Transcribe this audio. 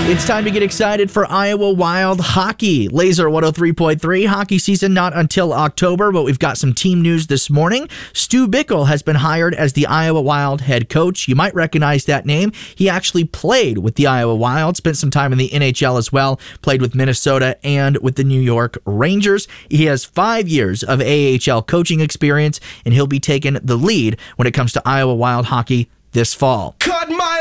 It's time to get excited for Iowa Wild hockey. Laser 103.3 hockey season not until October, but we've got some team news this morning. Stu Bickel has been hired as the Iowa Wild head coach. You might recognize that name. He actually played with the Iowa Wild, spent some time in the NHL as well, played with Minnesota and with the New York Rangers. He has 5 years of AHL coaching experience, and he'll be taking the lead when it comes to Iowa Wild hockey this fall. Cut my